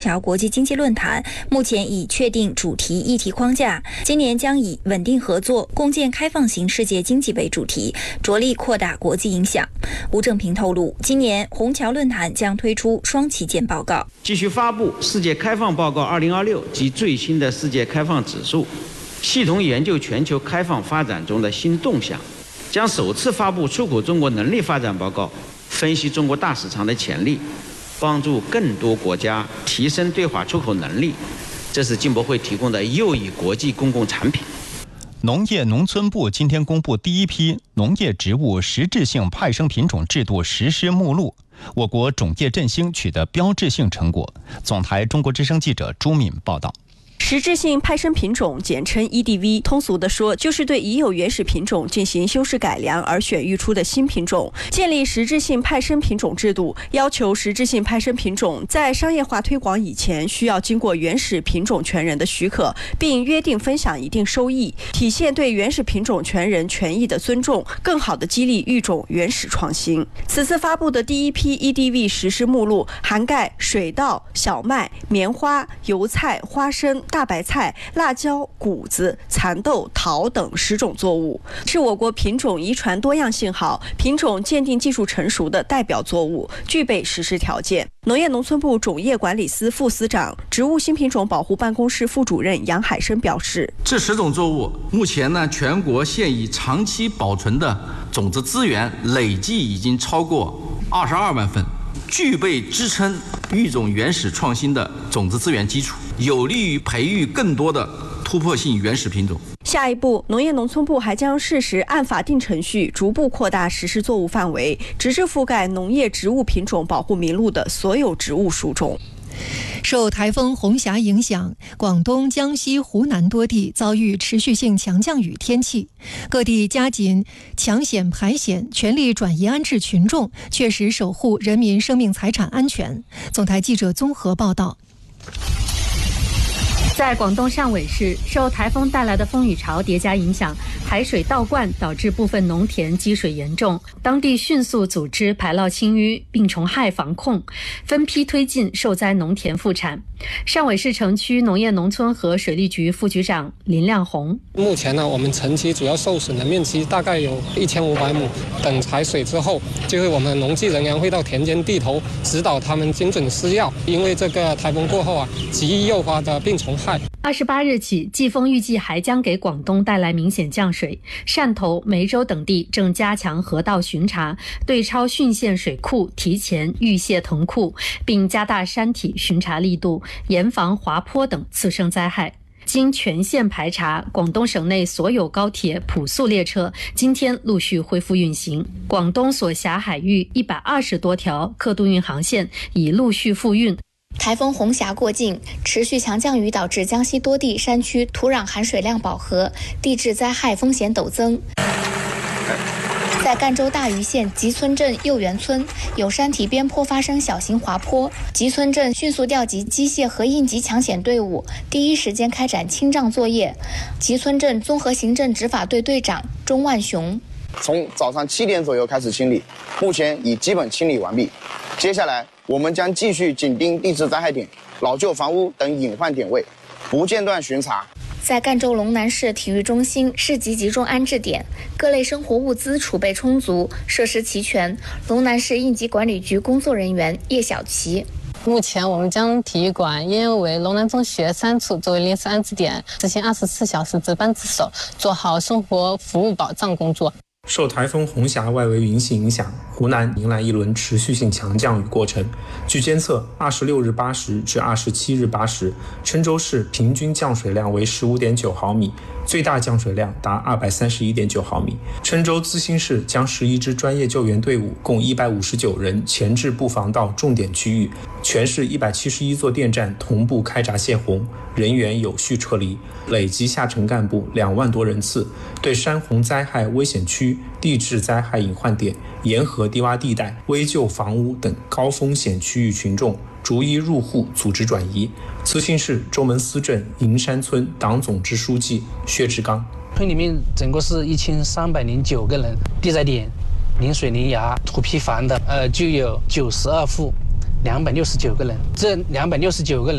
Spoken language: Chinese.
桥国际经济论坛目前已确定主题议题框架，今年将以稳定合作、共建开放型世界经济为主题，着力扩大国际影响。吴正平透露，今年虹桥论坛将推出双旗舰报告， 继续发布世界开放报告2026及最新的世界开放指数，系统研究全球开放发展中的新动向，将首次发布出口中国能力发展报告，分析中国大市场的潜力，帮助更多国家提升对华出口能力。这是进博会提供的又一国际公共产品。 农业农村部今天公布第一批农业植物实质性派生品种制度实施目录，我国种业振兴取得标志性成果。总台中国之声记者朱敏报道。 实质性派生品种简称 EDV， 通俗地说就是对已有原始品种进行修饰改良而选育出的新品种。建立实质性派生品种制度，要求实质性派生品种在商业化推广以前需要经过原始品种权人的许可，并约定分享一定收益，体现对原始品种权人权益的尊重，更好地激励育种原始创新。此次发布的第一批 EDV 实施目录涵盖水稻、小麦、棉花、油菜、花生、大白菜、辣椒、谷子、蚕豆、桃等10种作物，是我国品种遗传多样性好、品种鉴定技术成熟的代表作物，具备实施条件。农业农村部种业管理司副司长、植物新品种保护办公室副主任杨海生表示， 这10种作物目前呢，全国现已长期保存的种子资源累计已经超过22万份，具备支撑育种原始创新的种子资源基础，有利于培育更多的突破性原始品种。 下一步，农业农村部还将适时按法定程序逐步扩大实施作物范围，直至覆盖农业植物品种保护名录的所有植物属种。 受台风红霞影响，广东、江西、湖南多地遭遇持续性强降雨天气，各地加紧抢险排险，全力转移安置群众，确实守护人民生命财产安全。总台记者综合报道。 在广东汕尾市，受台风带来的风雨潮叠加影响，海水倒灌导致部分农田积水严重，当地迅速组织排涝清淤、病虫害防控，分批推进受灾农田复产。汕尾市城区农业农村和水利局副局长林亮红： 目前呢，我们城区主要受损的面积大概有1500亩。等排水之后，就会我们农技人员会到田间地头指导他们精准施药，因为这个台风过后啊，极易诱发的病虫害。 28日起，季风预计还将给广东带来明显降水。汕头、梅州等地正加强河道巡查，对超浚县水库提前预泄腾库，并加大山体巡查力度，严防滑坡等次生灾害。经全线排查，广东省内所有高铁普速列车今天陆续恢复运行。广东所辖海域120多条客渡运航线已陆续复运。 台风红霞过境，持续强降雨导致江西多地山区土壤含水量饱和，地质灾害风险陡增。在赣州大余县集村镇右园村，有山体边坡发生小型滑坡，集村镇迅速调集机械和应急抢险队伍，第一时间开展清障作业。集村镇综合行政执法队队长钟万雄： 从早上7点左右开始清理，目前已基本清理完毕。接下来我们将继续紧盯地质灾害点、老旧房屋等隐患点位，不间断巡查。 在赣州龙南市体育中心市级集中安置点，各类生活物资储备充足，设施齐全。龙南市应急管理局工作人员叶小琪： 目前我们将体育馆应用为龙南中学3处作为临时安置点，执行24小时值班值守，做好生活服务保障工作。 受台风红霞外围云系影响，湖南迎来一轮持续性强降雨过程。据监测，26日8时至27日8时，郴州市平均降水量为15.9毫米，最大降水量达231.9毫米。郴州资兴市将11支专业救援队伍共159人前置布防到重点区域，全市171座电站同步开闸泄洪，人员有序撤离，累计下沉干部2万多人次，对山洪灾害危险区、地质灾害隐患点、沿河低洼地带、危旧房屋等高风险区域群众逐一入户组织转移。资兴市周门司镇银山村党总支书记薛志刚： 村里面整个是1309个人，地灾点临水临崖土坯房的就有92户，269个人。这269个人